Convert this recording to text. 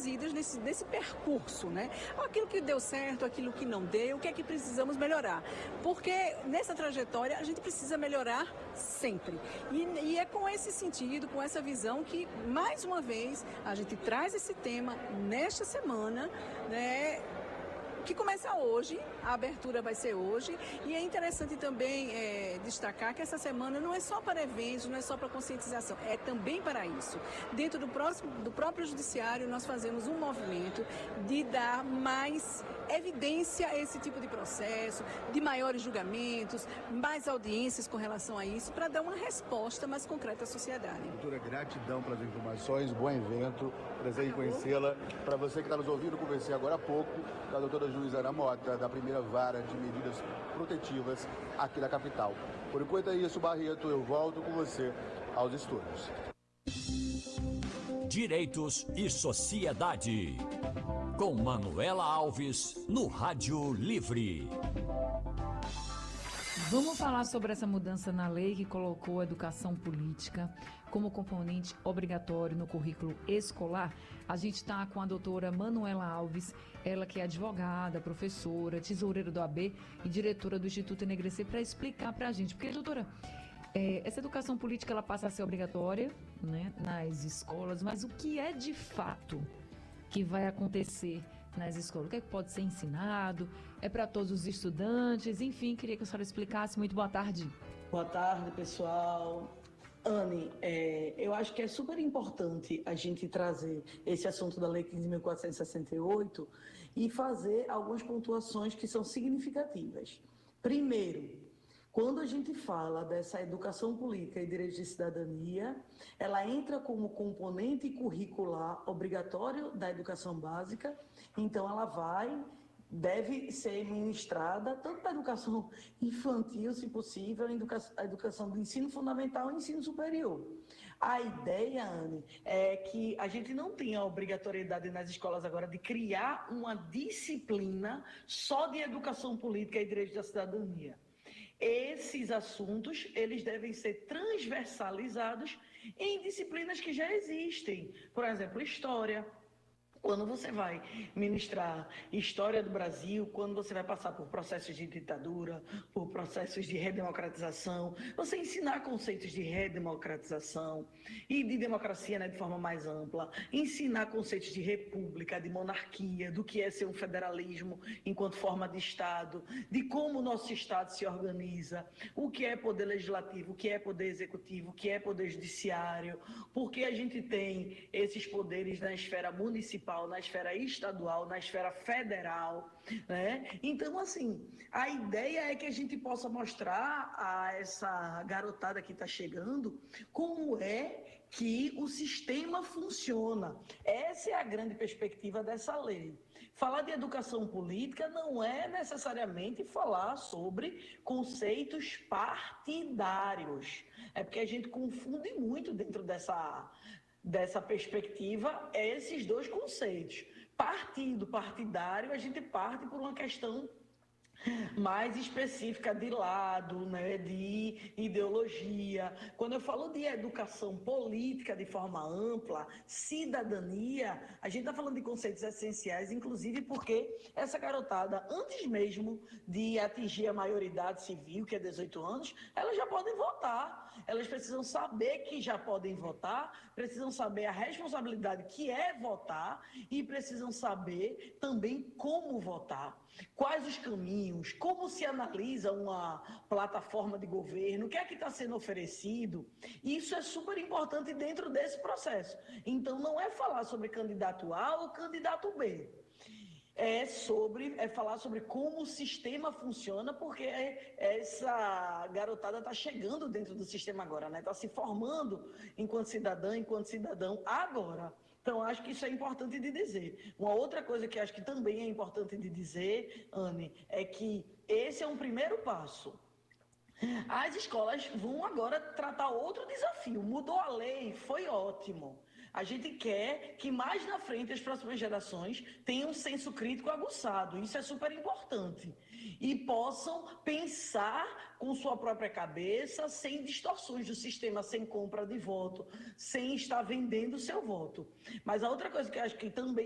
esclarecidas nesse percurso, né? Aquilo que deu certo, aquilo que não deu, o que é que precisamos melhorar. Porque nessa trajetória a gente precisa melhorar sempre. E é com esse sentido, com essa visão que, mais uma vez, a gente traz esse tema nesta semana, né? Que começa hoje, a abertura vai ser hoje, e é interessante também destacar que essa semana não é só para eventos, não é só para conscientização, é também para isso. Dentro do próprio judiciário, nós fazemos um movimento de dar mais evidência a esse tipo de processo, de maiores julgamentos, mais audiências com relação a isso, para dar uma resposta mais concreta à sociedade. Doutora, gratidão pelas informações, bom evento, prazer em conhecê-la. Para você que está nos ouvindo, conversei agora há pouco com a doutora juíza Ana Mota, da primeira vara de medidas protetivas aqui da capital. Por enquanto é isso, Barreto, eu volto com você aos estúdios. Direitos e Sociedade, com Manuela Alves, no Rádio Livre. Vamos falar sobre essa mudança na lei que colocou a educação política como componente obrigatório no currículo escolar. A gente está com a doutora Manuela Alves, ela que é advogada, professora, tesoureira do AB e diretora do Instituto Enegrecer, para explicar para a gente. Porque, doutora, essa educação política ela passa a ser obrigatória, né, nas escolas, mas o que é de fato que vai acontecer nas escolas? O que é que pode ser ensinado? É para todos os estudantes? Enfim, queria que a senhora explicasse. Muito boa tarde. Boa tarde, pessoal. Anne, eu acho que é super importante a gente trazer esse assunto da Lei 15.468 e fazer algumas pontuações que são significativas. Primeiro, quando a gente fala dessa educação política e direitos de cidadania, ela entra como componente curricular obrigatório da educação básica, então ela deve ser ministrada tanto na educação infantil, se possível, a educação do ensino fundamental e ensino superior. A ideia, Anne, é que a gente não tenha a obrigatoriedade nas escolas agora de criar uma disciplina só de educação política e direitos da cidadania. Esses assuntos, eles devem ser transversalizados em disciplinas que já existem. Por exemplo, história. Quando você vai ministrar história do Brasil, quando você vai passar por processos de ditadura, por processos de redemocratização, você ensinar conceitos de redemocratização e de democracia, né, de forma mais ampla, ensinar conceitos de república, de monarquia, do que é ser um federalismo enquanto forma de Estado, de como o nosso Estado se organiza, o que é poder legislativo, o que é poder executivo, o que é poder judiciário, porque a gente tem esses poderes na esfera municipal, na esfera estadual, na esfera federal, né? Então, assim, a ideia é que a gente possa mostrar a essa garotada que está chegando como é que o sistema funciona. Essa é a grande perspectiva dessa lei. Falar de educação política não é necessariamente falar sobre conceitos partidários. É porque a gente confunde muito dentro dessa perspectiva esses dois conceitos. Partidário, a gente parte por uma questão mais específica de lado, né, de ideologia. Quando eu falo de educação política de forma ampla, cidadania, a gente está falando de conceitos essenciais, inclusive porque essa garotada, antes mesmo de atingir a maioridade civil, que é 18 anos, elas já podem votar. Elas precisam saber que já podem votar, precisam saber a responsabilidade que é votar e precisam saber também como votar. Quais os caminhos, como se analisa uma plataforma de governo, o que é que está sendo oferecido. Isso é super importante dentro desse processo. Então, não é falar sobre candidato A ou candidato B. É falar sobre como o sistema funciona, porque essa garotada está chegando dentro do sistema agora, né? Está se formando enquanto cidadã, enquanto cidadão agora. Então, acho que isso é importante de dizer. Uma outra coisa que acho que também é importante de dizer, Anne, é que esse é um primeiro passo. As escolas vão agora tratar outro desafio. Mudou a lei, foi ótimo. A gente quer que mais na frente as próximas gerações tenham um senso crítico aguçado. Isso é super importante. E possam pensar com sua própria cabeça, sem distorções do sistema, sem compra de voto, sem estar vendendo o seu voto. Mas a outra coisa que eu acho que também